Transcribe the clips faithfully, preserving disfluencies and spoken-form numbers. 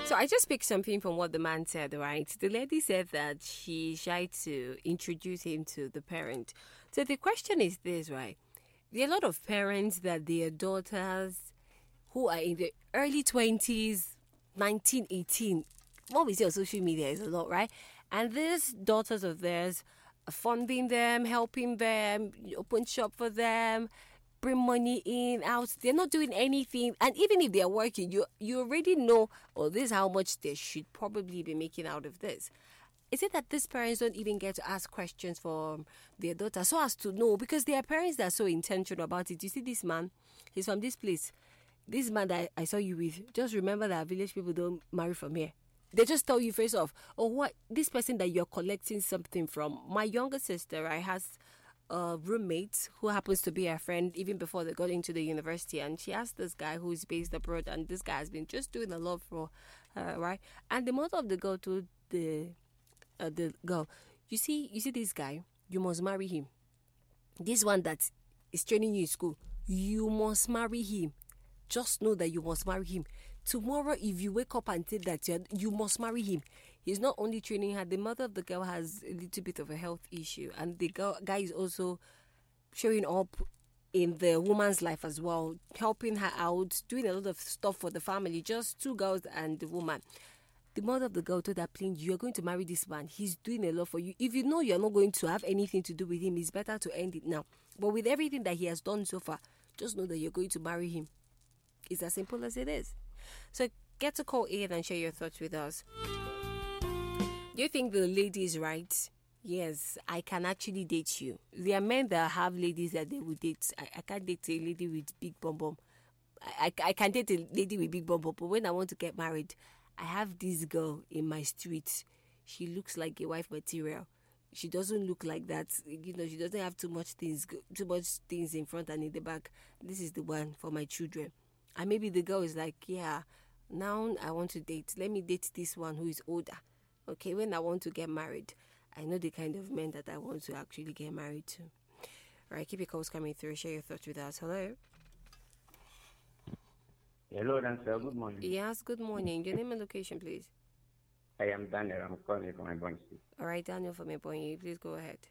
So I just picked something from what the man said, right? The lady said that she tried to introduce him to the parent. So the question is this, right? There are a lot of parents that their daughters who are in the early twenties, nineteen, eighteen, what we see on social media is a lot, right? And these daughters of theirs are funding them, helping them, open shop for them, bring money in, out. They're not doing anything. And even if they're working, you you already know, oh, this is how much they should probably be making out of this. Is it that these parents don't even get to ask questions for their daughter so as to know? Because there are parents that are so intentional about it. You see this man, he's from this place. This man that I saw you with, just remember that village people don't marry from here. They just tell you face off, oh, what, this person that you're collecting something from. My younger sister, I has a roommate who happens to be her friend even before they got into the university, and she asked this guy who's based abroad, and this guy has been just doing a lot for her, right? And the mother of the girl told the uh, the girl, you see, you see this guy, you must marry him. This one that is training you in school, you must marry him. Just know that you must marry him. Tomorrow, if you wake up and say that you're, you must marry him, he's not only training her. The mother of the girl has a little bit of a health issue, and the girl, guy is also showing up in the woman's life as well, helping her out, doing a lot of stuff for the family. Just two girls and the woman. The mother of the girl told her, please, you're going to marry this man. He's doing a lot for you. If you know you're not going to have anything to do with him, it's better to end it now. But with everything that he has done so far, just know that you're going to marry him. It's as simple as it is. So get to call in and share your thoughts with us. Do you think the lady is right? Yes, I can actually date you. There are men that have ladies that they will date. I, I can't date a lady with big bum bum. I, I, I can date a lady with big bum bum, but when I want to get married, I have this girl in my street. She looks like a wife material. She doesn't look like that. You know, she doesn't have too much things, too much things in front and in the back. This is the one for my children. And maybe the girl is like, yeah, now I want to date. Let me date this one who is older. Okay, when I want to get married, I know the kind of men that I want to actually get married to. All right, keep your calls coming through. Share your thoughts with us. Hello. Hello, Dancer. Good morning. Yes, good morning. Your name and location, please. I am Daniel. I'm calling from my bunch. All right, Daniel from Ebonyi. Please go ahead.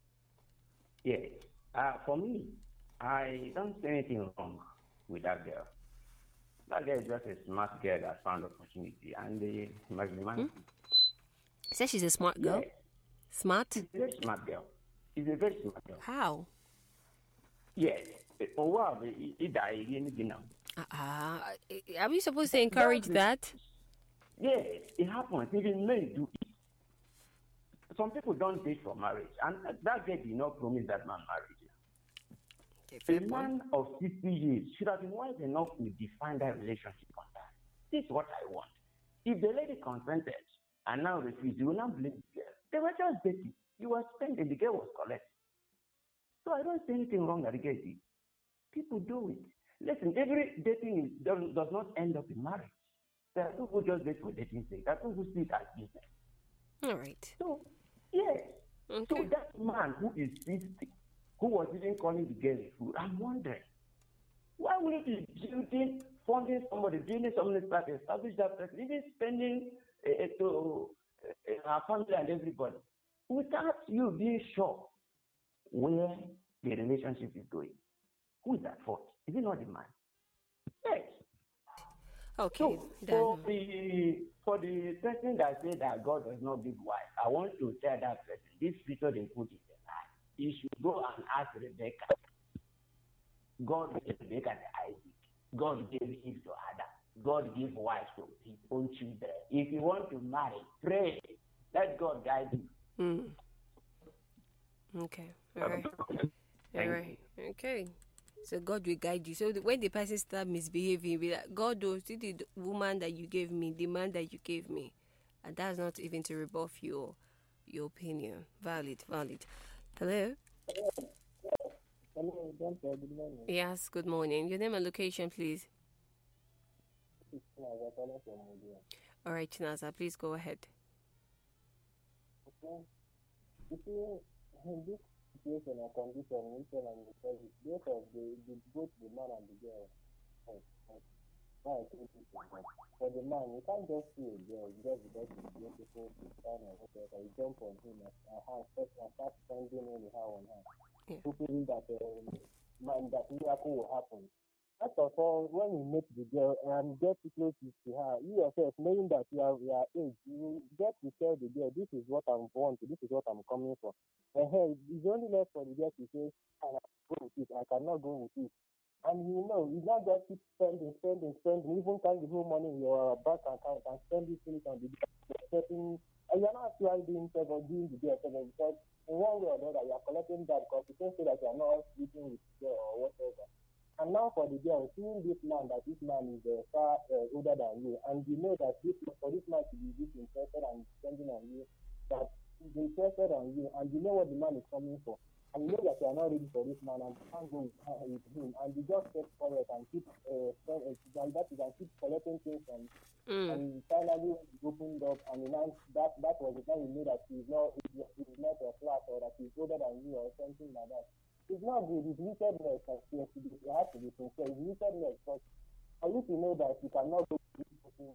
Yes. Uh, for me, I don't see anything wrong with that girl. That girl is just a smart girl that found opportunity, and the must be man. Hmm? Say she's a smart girl. Yes. Smart. She's a very smart girl. She's a very smart girl. How? Yes. Oh wow, he died anything now. Uh, are we supposed to encourage that? Yes, it happens. Even men do it. Some people don't date for marriage, and that girl did not promise that man marriage. Okay, a man of sixty years should have been wise enough to define that relationship on that. This is what I want. If the lady consented and now refused, you will not blame the girl. They were just dating. You were spending, the girl was collecting. So I don't see anything wrong that the girl did. People do it. Listen, every dating is, does, does not end up in marriage. There are people who just date for dating sake. There are people who see it as business. All right. So, yes. Okay. So that man who is sixty, who was even calling the girl a fool, I'm wondering, why would he be building, funding somebody, building somebody to establish that person, even spending uh, to uh, our family and everybody, without you being sure where the relationship is going? Who is at fault? Is it not the man? Yes. Okay. So for the for the person that said that God does not give wife, I want to tell that person this picture they put in the lie. You should go and ask Rebecca. God gave Rebecca the Isaac. God gave Eve to Adam. God gave wife to his own children. If you want to marry, pray. Let God guide you. Mm. Okay. All right. All right. Okay. So God will guide you. So when the person start misbehaving, be like, God, oh, see the woman that you gave me, the man that you gave me, and that's not even to rebuff your your opinion. Valid, valid. Hello. Hello, Doctor. Good morning. Yes, good morning. Your name and location, please. All All right, Chinaza, please go ahead. Okay. You see, in this situation or condition, initial and the service, both of the, the both the man and the girl, right, right. why I say this is that for the man, you can't just see a girl just because he's beautiful, he's fine or whatever. You jump on him and uh, start, and start spending anyhow on her. Yeah. Hoping that uh, man, that miracle will happen. First of all, when you meet the girl and get close to her, you yourself, knowing that you are your age, you get to tell the girl, this is what I'm wanting, this is what I'm coming for. And hey, it's only left for the girl to say, I cannot go with it, I cannot go with it. And you know, you not just keep spending, spending, spending, even carry the whole money in your bank account and spend it finish on the girl. You're setting, and you're not actually doing favor, doing the girl favor, because in one way or the other, you're collecting that because you can say that you're not sleeping with the girl or whatever. And now for the girl, seeing this man, that this man is uh, far uh, older than you, and you know that this for this man to be this interested and spending on you, that he's interested on you, and you know what the man is coming for, and you know that you are not ready for this man, and you can't go with, uh, with him, and you just step forward and keep uh, spend, uh, that is and keep collecting things from, Mm. and finally he opened up, and now that that was the time you know that he's not he's not a flat or that he's older than you or something like that. It's not good. It's wickedness. You have to be sincere. It's wickedness. But for you to know that you cannot go to this person,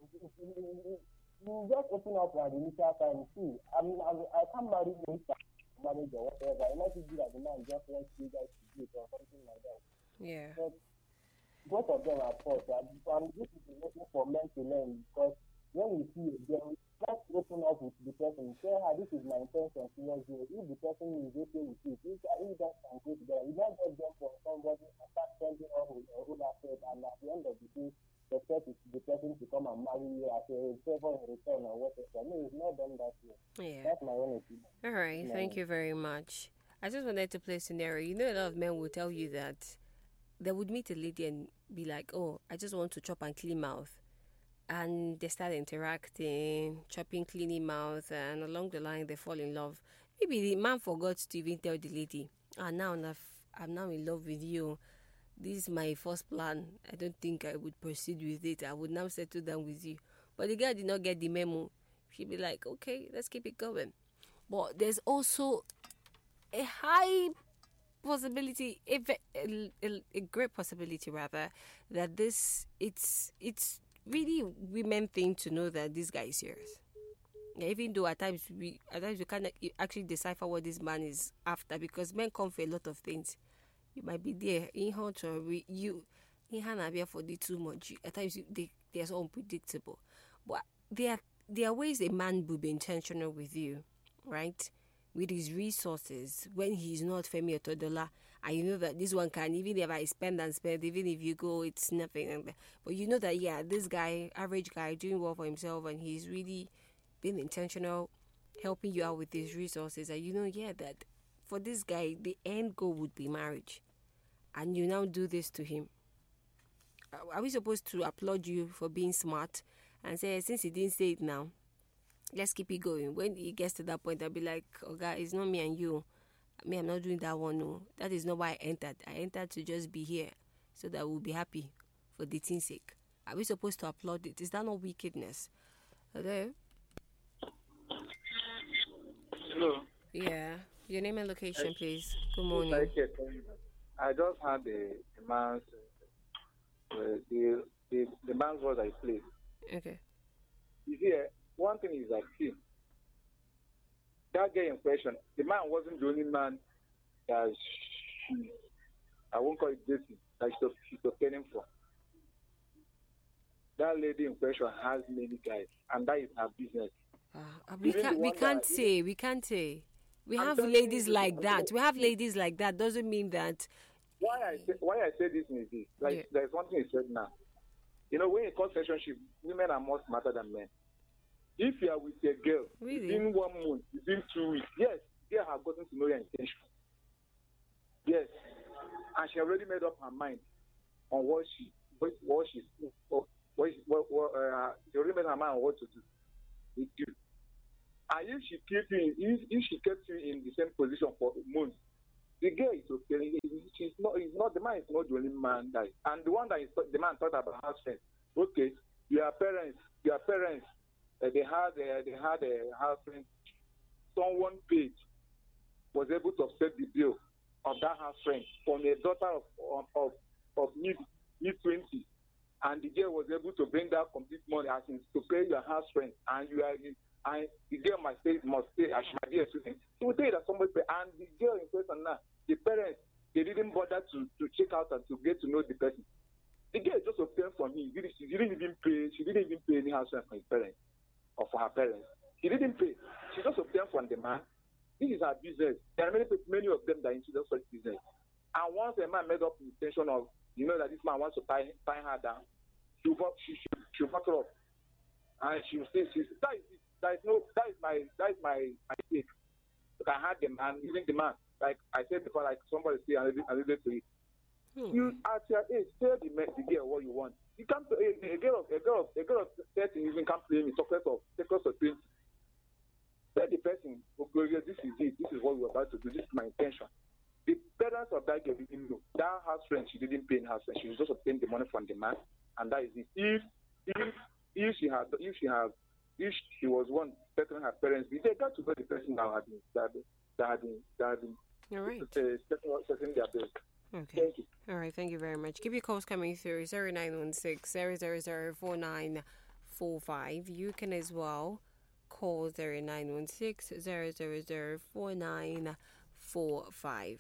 you just open up at the initial time. See, I mean, I, I can't marry you, marriage or whatever. I might be that the man just wants you guys to do it or something like that. Yeah. But both of them are false. And this is looking for men to learn, because when you see a girl, just open up with the person. Tell her, this is my intention towards you. If the person is okay with it, if you guys can go together, you don't just jump for somebody and start spending all with your own affairs, and at the end of the day, expect the person to come and marry you as a favor in return or whatever. No, it's not done that way. Yeah. That's my own opinion. All right. Thank you very much. I just wanted to play a scenario. You know, a lot of men will tell you that they would meet a lady and be like, oh, I just want to chop and clean mouth. And they start interacting, chopping, cleaning mouth, and along the line, they fall in love. Maybe the man forgot to even tell the lady, ah, now I'm now in love with you. This is my first plan. I don't think I would proceed with it. I would now settle down with you. But the guy did not get the memo. She'd be like, okay, let's keep it going. But there's also a high possibility, a, a, a, a great possibility rather, that this, it's it's really women think to know that this guy is serious. Yeah, even though at times we at times we can't actually decipher what this man is after, because men come for a lot of things. You might be there in hot or you in Hanabia for the too much. At times you, they they're so unpredictable. But there there are ways a man will be intentional with you, right? With his resources, when he's not Femi Otodola, and you know that this one can, even if I spend and spend, even if you go, it's nothing. But you know that, yeah, this guy, average guy, doing well for himself, and he's really being intentional, helping you out with his resources. And you know, yeah, that for this guy, the end goal would be marriage. And you now do this to him. Are we supposed to applaud you for being smart and say, since he didn't say it now, let's keep it going? When it gets to that point, I'll be like, oh God, it's not me and you. Me, I'm not doing that one. No, that is not why I entered. I entered to just be here so that we'll be happy for the team's sake. Are we supposed to applaud it? Is that not wickedness? Hello? Hello. Yeah. Your name and location, please. Good morning. I just had the, the man's uh, the, the the man's voice I played. Okay. You see, one thing is that see, that guy in question, the man wasn't the only man that she, I won't call it dating, that she's she's caring for. That lady in question has many guys, and that is her business. Uh, we Even can't. the We one can't that- say. We can't say. We I'm have telling ladies you, like I'm that. telling We have ladies like that. Doesn't mean that. Why I say, why I say this is this. Like Yeah. there's one thing he said now. You know, when it comes to relationship, women are more smarter than men. If you are with a girl Really? within one month, within two weeks, yes, girl have gotten to know your intention. Yes, and she already made up her mind on what she what, what she's what, what, what, what uh, she already made her mind on what to do with you. And if she keeps you, in, if, if she kept you in the same position for months, the girl is okay. She's not. It's not the man is not the only man that. And the one that is the man thought about house friends. Okay, your parents, your parents, uh, they had uh, they had a house friend. Someone paid was able to offset the bill of that house friend from a daughter of of of, of mid mid twenties, and the girl was able to bring that complete money as in to pay your house rent, and you are and the girl must stay must stay as she might be a student, she will tell you that somebody pay, and the girl in question now, the parents, they didn't bother to, to check out and to get to know the person. The girl just obtained from him. She didn't even pay. She didn't even pay any house rent for his parents or for her parents. She didn't pay. She just obtained from the man. This is her business. There are many many of them that are into that such business. And once a man made up the intention of, you know, that this man wants to tie, tie her down, she will she she she'll fuck her up, and she will say, she that is that is no that is my that is my my take. Look, I had the man, using the man, like I said before, like somebody say, I alluded to it. Hmm. You at your age, tell the man, the girl what you want. You can't a, a girl of a girl of a girl of thirteen even can't play me chocolate of chocolate of twenty. Tell the person, oh, Gloria, this is it. This is what we're about to do. This is my intention. The parents of that girl didn't know. That house rent, she didn't pay in house rent. She was just obtaining the money from the man, and that is it. If if if she had if she had if she was one telling her parents, they got to know the person that had been that that had been that had been all right. setting their bills. Okay. Thank you. All right. Thank you very much. Keep your calls coming through zero nine one six zero zero zero four nine four five. You can as well call zero nine one six zero zero zero four nine four five.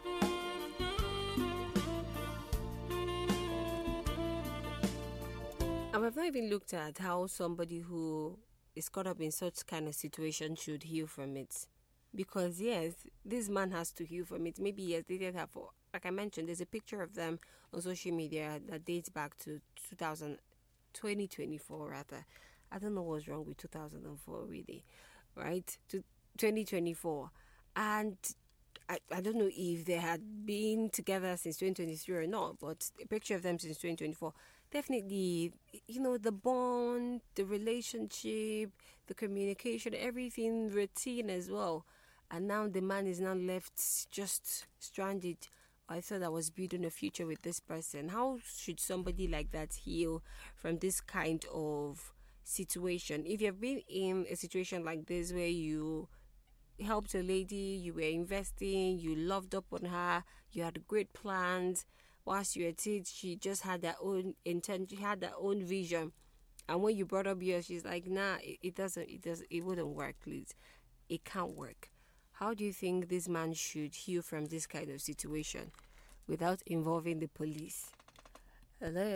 And we've not even looked at how somebody who is caught up in such kind of situation should heal from it. Because yes, this man has to heal from it. Maybe yes, they did have, like I mentioned, there's a picture of them on social media that dates back to two thousand, twenty twenty-four rather. I don't know what's wrong with two thousand four really, right? To twenty twenty-four. And I, I don't know if they had been together since twenty twenty-three or not, but a picture of them since twenty twenty-four. Definitely, you know, the bond, the relationship, the communication, everything routine as well. And now the man is now left just stranded. I thought I was building a future with this person. How should somebody like that heal from this kind of situation? If you've been in a situation like this where you helped a lady, you were investing, you loved up on her, you had great plans, whilst you were it, she just had her own intent, she had her own vision, and when you brought up yours, she's like, nah, it, it doesn't, it doesn't, it wouldn't work, please, it can't work. How do you think this man should heal from this kind of situation without involving the police? Hello?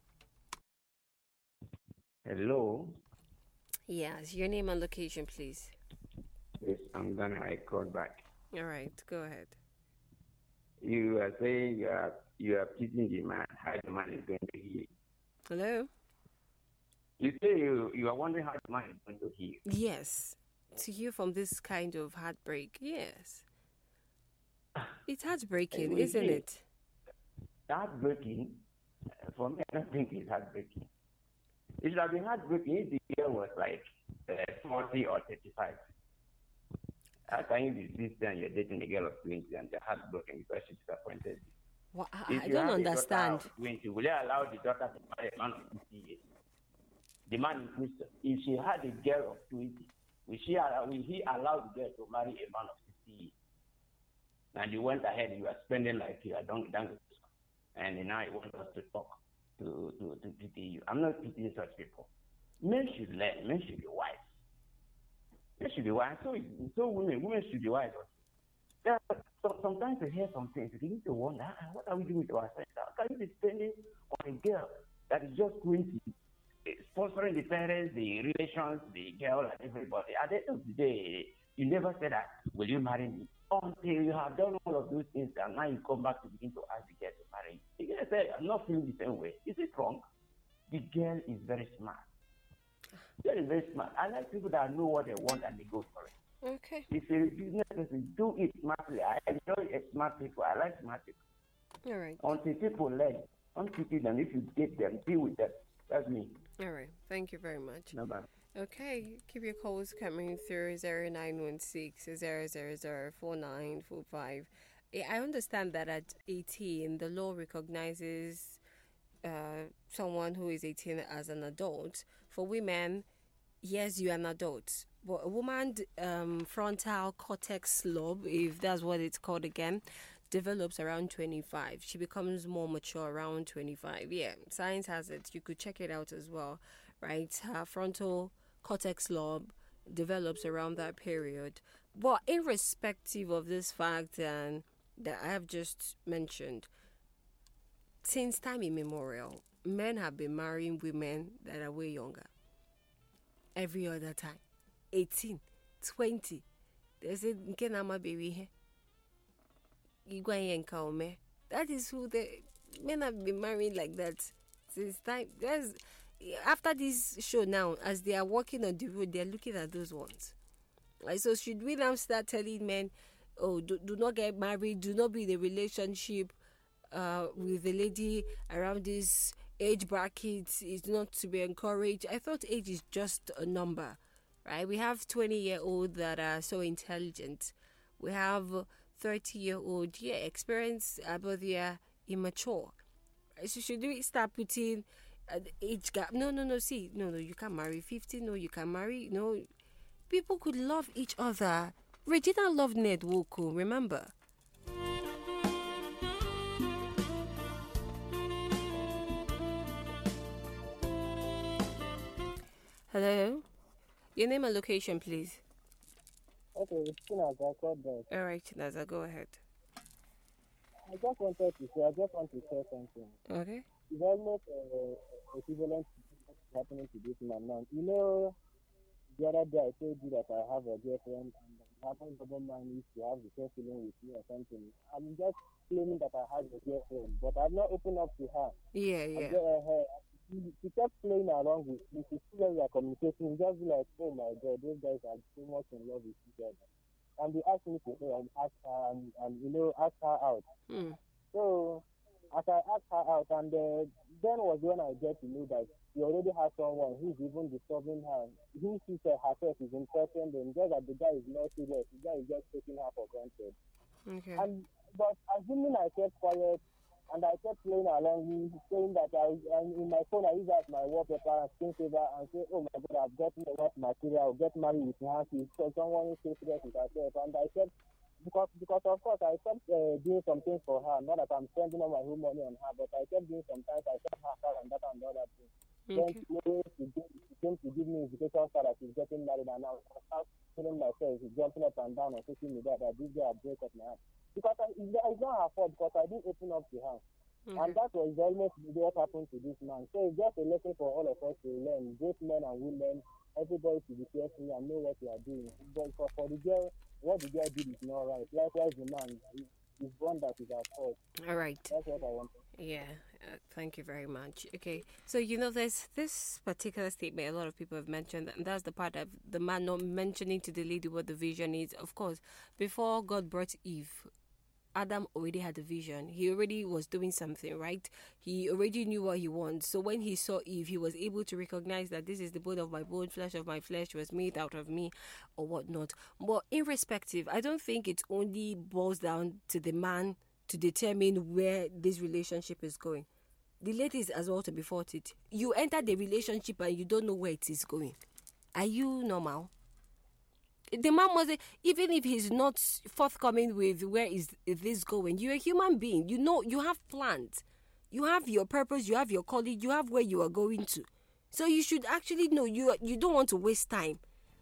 Hello? Yes, your name and location, please. Yes, I'm gonna I call back. All right, go ahead. You are saying you are you are teaching the man how the man is going to heal. Hello? You say you, you are wondering how the man is going to heal. Yes. To heal from this kind of heartbreak, yes. It's heartbreaking, isn't see, it? Heartbreaking? For me, I don't think it's heartbreaking. It should have been heartbreaking if the girl was like uh, forty or thirty-five. How can you be sister and you're dating a girl of twenty and you're heartbroken because she's disappointed? Well, I, I don't understand. twenty, will you allow the daughter to marry a man of fifty years? The man in question, if she had a girl of twenty, will, she allow, will he allow the girl to marry a man of fifty years? And you went ahead and you are spending like you are done, done with this. And now you want us to talk, to, to, to pity you. I'm not pitying such people. Men should learn, men should be wise. Men should be wise. So, so women, women should be wise also. Yeah, so sometimes you hear some things, you need to wonder, ah, what are we doing with ourselves? How can you be spending on a girl that is just going to sponsoring the parents, the relations, the girl, and everybody? At the end of the day, you never say that, will you marry me? Until you have done all of those things, and now you come back to begin to ask the girl to marry you. The girl say, I'm not feeling the same way. Is it wrong? The girl is very smart. The girl is very smart. I like people that know what they want and they go for it. Okay. If you're a business person, do it smartly. I enjoy smart people. I like smart people. All right. Until people learn, until them, if you get them, deal with them. That's me. All right. Thank you very much. No bye. Okay. Keep your calls coming through zero nine one six zero zero zero four nine four five. I understand that at eighteen, the law recognizes uh, someone who is eighteen as an adult. For women, yes, you're an adult. But a woman's um, frontal cortex lobe, if that's what it's called again, develops around twenty-five. She becomes more mature around twenty-five. Yeah, science has it. You could check it out as well, right? Her frontal cortex lobe develops around that period. But irrespective of this fact and that I have just mentioned, since time immemorial, men have been marrying women that are way younger. Every other time. eighteen, twenty. They say, Nkenama baby here. That is who the men have been marrying like that since time. There's, after this show now, as they are walking on the road, they're looking at those ones. Like, so should we now start telling men, oh, do, do not get married, do not be in a relationship uh, with a lady around this age bracket, is not to be encouraged? I thought age is just a number, right? We have twenty-year-olds that are so intelligent. We have thirty-year-old, yeah, experience, uh, but they are immature. So should we start putting uh, age gap? No, no, no, see, no, no, you can't marry fifty, no, you can marry, no. People could love each other. Regina loved Ned Woko, remember? Hello? Your name and location, please. Okay, it's Chinaza, I called back. All right, Chinaza, go ahead. I just wanted to say, I just want to say something. Okay. It's almost uh, equivalent to what's happening to this man now. You know, the other day I told you that I have a girlfriend and it happens double man used to have the same feeling with me or something. I'm just claiming that I had a girlfriend, but I've not opened up to her. Yeah, yeah. Get, uh, her, she, she kept playing along with me. She still we are communicating. Just be like, oh my God, those guys are so much in love with each other. And they asked me to go and ask her and, and you know, ask her out. Hmm. So, as I asked her out, and uh, then was when I get to know that she already has someone who's even disturbing her. He, she said herself is interested in just that the guy is not serious. The guy is just taking her for granted. Okay. And but assuming I kept quiet and I kept playing along, me saying that I and in my phone I use as my wallpaper and screensaver and say, oh my God, I've gotten a lot of material. I'll get married with Nancy. So someone is so serious with herself, and I kept. Because, because of course, I kept uh, doing some things for her. Not that I'm spending all my whole money on her, but I kept doing some things. I kept her her and that and the other thing. Okay. Then today, she, gave, she came to give me invitations that she's getting married, and now I start feeling myself jumping up and down on social media that this girl break up my heart. Because I, it's not her fault, because I didn't open up to her. Okay. And that was almost what happened to this man. So it's just a lesson for all of us to learn, both men and women, everybody to be careful and know what they are doing. But for, for the girl, what the girl did is not right. Likewise, the man is one that is at fault. All right. That's what I want. Yeah, uh, thank you very much. Okay, so you know, there's this particular statement a lot of people have mentioned, and that's the part of the man not mentioning to the lady what the vision is. Of course, before God brought Eve, Adam already had a vision. He already was doing something, right? He already knew what he wants. So when he saw Eve, he was able to recognize that this is the bone of my bone, flesh of my flesh, was made out of me, or whatnot. But irrespective, I don't think it only boils down to the man to determine where this relationship is going. The ladies as well to be faulted. You enter the relationship and you don't know where it is going. Are you normal? The man must, even if he's not forthcoming with where is this going, you're a human being. You know, you have plans. You have your purpose, you have your calling, you have where you are going to. So you should actually know you you don't want to waste time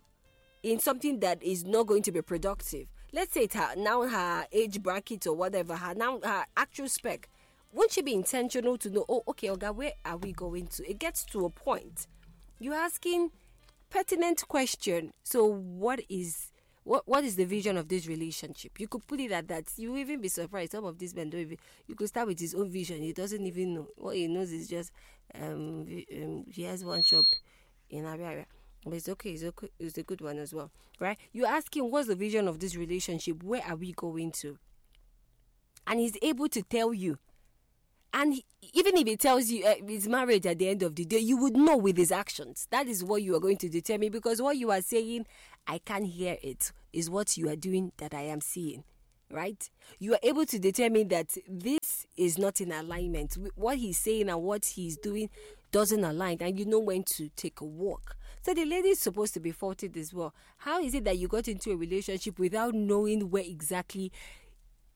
in something that is not going to be productive. Let's say it her, now her age bracket or whatever, her now her actual spec. Won't she be intentional to know, oh, okay, Oga, where are we going to? It gets to a point. You're asking pertinent question. So what is what what is the vision of this relationship? You could put it at that. You will even be surprised. Some of these men don't even. You could start with his own vision. He doesn't even know. What he knows is just um, um he has one shop in Abia. But it's okay. It's okay. It's a good one as well, right? You ask him what's the vision of this relationship. Where are we going to? And he's able to tell you. And he, even if he tells you uh, it's marriage at the end of the day, you would know with his actions. That is what you are going to determine, because what you are saying, I can't hear it, is what you are doing that I am seeing, right? You are able to determine that this is not in alignment. What he's saying and what he's doing doesn't align, and you know when to take a walk. So the lady is supposed to be faulted as well. How is it that you got into a relationship without knowing where exactly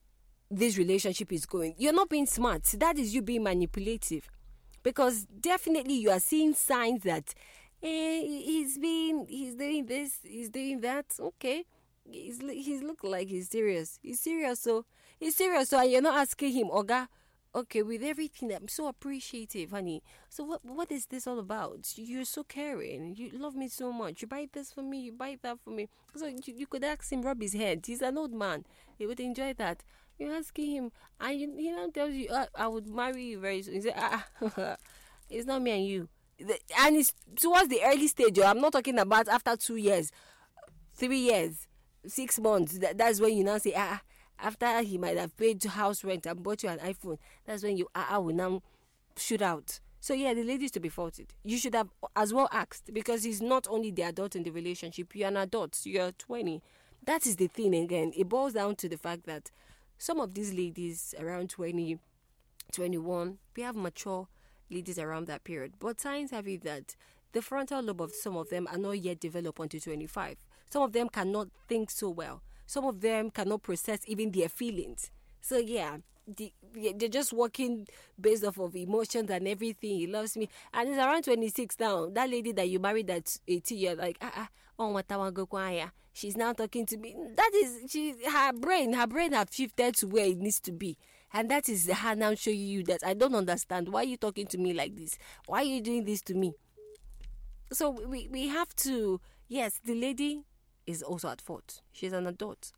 this relationship is going. You're not being smart. That is you being manipulative. Because definitely you are seeing signs that eh, he's being, he's doing this, he's doing that. Okay. He's, he's looking like he's serious. He's serious, so he's serious. So you're not asking him, Oga, okay, with everything, I'm so appreciative, honey. So what what is this all about? You're so caring. You love me so much. You buy this for me. You buy that for me. So you, you could ask him, rub his head. He's an old man. He would enjoy that. You're asking him, and you, he now tells you, uh, I would marry you very soon. He said, ah, it's not me and you. And it's towards the early stage. I'm not talking about after two years, three years, six months. That, that's when you now say, ah, after he might have paid house rent and bought you an iPhone, that's when you, ah, I will now shoot out. So yeah, the ladies to be faulted. You should have as well asked, because he's not only the adult in the relationship. You're an adult. You're twenty. That is the thing again. It boils down to the fact that some of these ladies around twenty, twenty-one, we have mature ladies around that period. But signs have it that the frontal lobe of some of them are not yet developed until twenty-five. Some of them cannot think so well. Some of them cannot process even their feelings. So yeah, the, they're just working based off of emotions and everything. He loves me. And it's around twenty-six now. That lady that you married at eighteen, you're like, ah, ah, oh, what she's now talking to me. That is, she, her brain, her brain has shifted to where it needs to be. And that is her now showing you that I don't understand. Why are you talking to me like this? Why are you doing this to me? So we, we have to, yes, the lady is also at fault. She's an adult.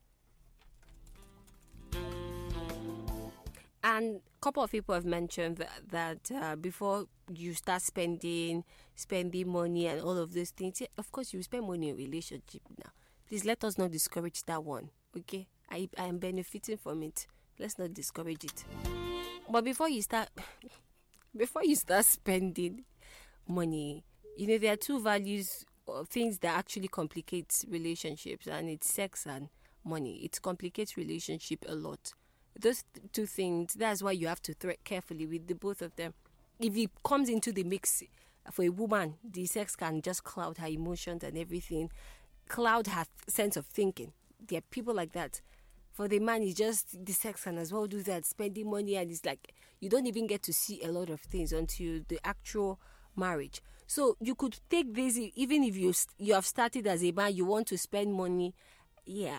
And a couple of people have mentioned that, that uh, before you start spending, spending money and all of those things, yeah, of course you spend money in a relationship now. Please let us not discourage that one, okay? I, I am benefiting from it. Let's not discourage it. But before you start, before you start spending money, you know, there are two values, or things that actually complicate relationships, and it's sex and money. It complicates relationship a lot. Those two things, that's why you have to tread carefully with the both of them. If it comes into the mix for a woman, the sex can just cloud her emotions and everything, cloud her sense of thinking. There are people like that. For the man, it's just the sex can as well do that, spending money, and it's like you don't even get to see a lot of things until the actual marriage. So you could take this, even if you you have started as a man, you want to spend money, yeah.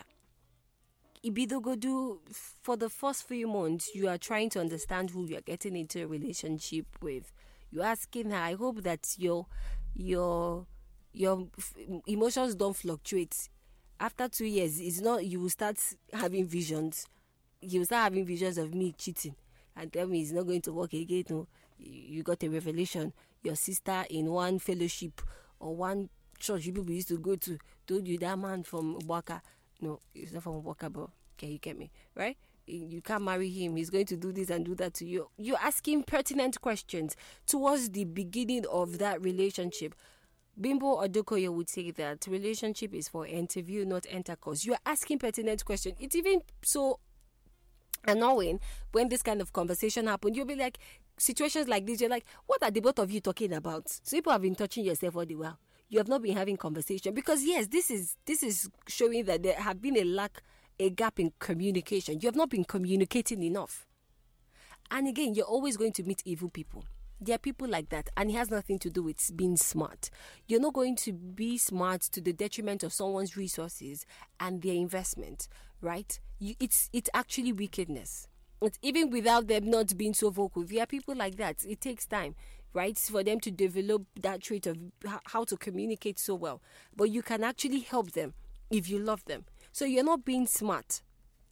Ibidogodu, for the first few months, you are trying to understand who you are getting into a relationship with. You're asking her, I hope that your your your emotions don't fluctuate. After two years, it's not, you will start having visions. You will start having visions of me cheating and tell me it's not going to work again. No, you got a revelation. Your sister in one fellowship or one church people used to go to told you that man from Waka. No, it's not from Waka, but okay, you get me, right? You can't marry him. He's going to do this and do that to you. You're asking pertinent questions towards the beginning of that relationship. Bimbo Odukoya would say that relationship is for interview, not intercourse. You're asking pertinent questions. It's even so annoying when this kind of conversation happens. You'll be like, situations like this, you're like, what are the both of you talking about? So people have been touching yourself all the while. You have not been having conversation, because yes, this is this is showing that there have been a lack, a gap in communication. You have not been communicating enough. And again, you're always going to meet evil people. There are people like that, and it has nothing to do with being smart. You're not going to be smart to the detriment of someone's resources and their investment, right? You, it's it's actually wickedness. It's even without them not being so vocal. There are people like that. It takes time, right, for them to develop that trait of how to communicate so well. But you can actually help them if you love them. So you're not being smart.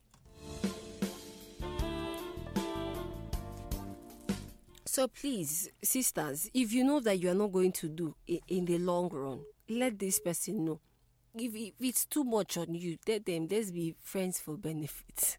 So please, sisters, if you know that you are not going to do it in the long run, let this person know. If, if it's too much on you, let them, let's be friends for benefits.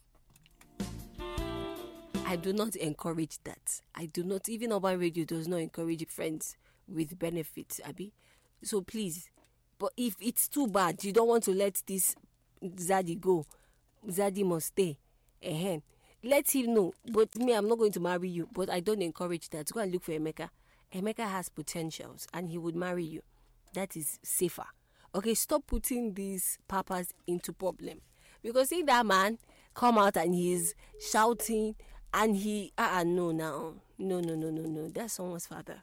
I do not encourage that. I do not, even Urban Radio does not encourage friends with benefits, Abi. So please, but if it's too bad, you don't want to let this Zaddy go, Zaddy must stay, uh-huh. Let him know. But me, I'm not going to marry you. But I don't encourage that. Go and look for Emeka. Emeka has potentials and he would marry you. That is safer. Okay, stop putting these papas into problem. Because see that man, come out and he's shouting and he ah uh, no now no no no no no that's someone's father.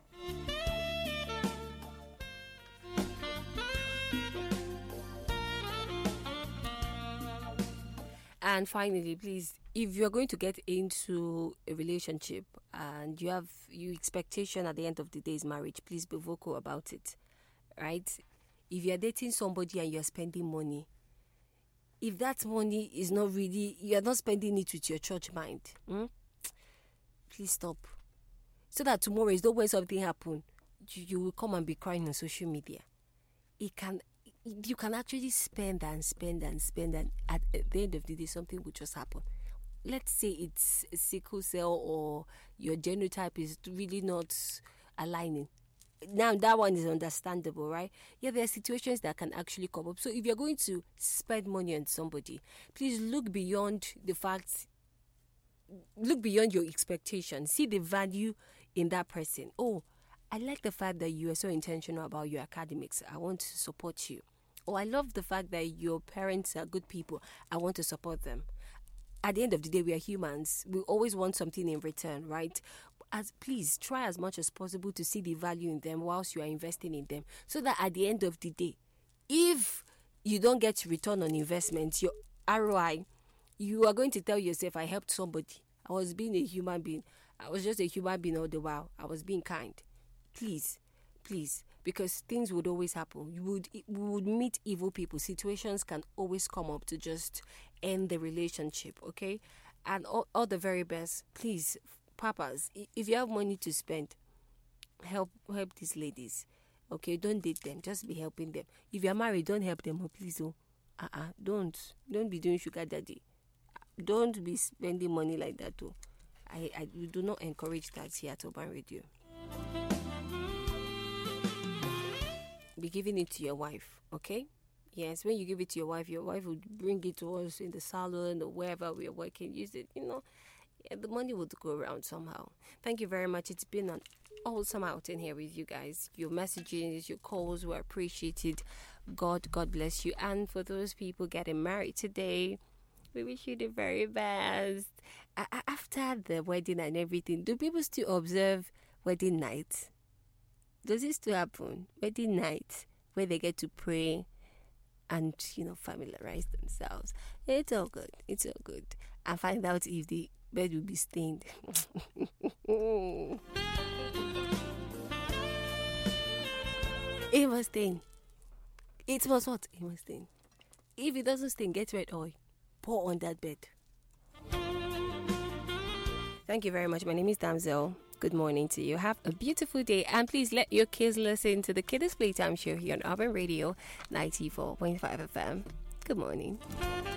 And finally, please, if you're going to get into a relationship and you have your expectation at the end of the day is marriage, please be vocal about it, right? If you're dating somebody and you're spending money, if that money is not really, you're not spending it with your church mind, hmm? Please stop. So that tomorrow is not when something happens, you, you will come and be crying on social media. It can, you can actually spend and spend and spend, and at the end of the day, something will just happen. Let's say it's a sickle cell or your genotype is really not aligning. Now, that one is understandable, right? Yeah, there are situations that can actually come up. So if you're going to spend money on somebody, please look beyond the fact, look beyond your expectations. See the value in that person. Oh, I like the fact that you are so intentional about your academics. I want to support you. Oh, I love the fact that your parents are good people. I want to support them. At the end of the day, we are humans. We always want something in return, right? As please try as much as possible to see the value in them whilst you are investing in them, so that at the end of the day, if you don't get return on investment, your R O I, you are going to tell yourself, I helped somebody. I was being a human being. I was just a human being all the while. I was being kind. Please, please, because things would always happen. You would, we would meet evil people. Situations can always come up to just end the relationship, okay? And all, all the very best. Please, papas, if you have money to spend, help help these ladies, okay? Don't date them. Just be helping them. If you're married, don't help them, oh, please, oh. Uh-uh, don't. Don't be doing sugar daddy. Don't be spending money like that, too. I, I we do not encourage that here at Urban Radio. Be giving it to your wife, okay? Yes, when you give it to your wife, your wife will bring it to us in the salon or wherever we are working. Use it, you know, yeah, the money would go around somehow. Thank you very much. It's been an awesome outing here with you guys. Your messages, your calls were appreciated. God, God bless you. And for those people getting married today, we wish you the very best. A- after the wedding and everything, do people still observe wedding night? Does it still happen? Wedding night, where they get to pray and, you know, familiarize themselves. It's all good. It's all good. And find out if the bed will be stained. It must stain. It must what? It must stain. If it doesn't stain, get red oil. Pour on that bed. Thank you very much. My name is Damsel. Good morning to you. Have a beautiful day. And please let your kids listen to the Kiddies Playtime Show here on Urban Radio ninety-four point five F M. Good morning.